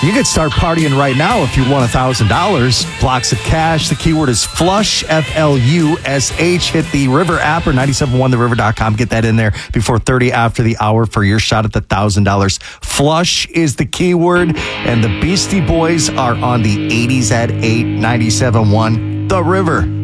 You could start partying right now if you won $1,000. Blocks of cash. The keyword is Flush, F-L-U-S-H. Hit the River app or 971theriver.com. Get that in there before 30 after the hour for your shot at the $1,000. Flush is the keyword. And the Beastie Boys are on the 80s at 8, 97.1. The River.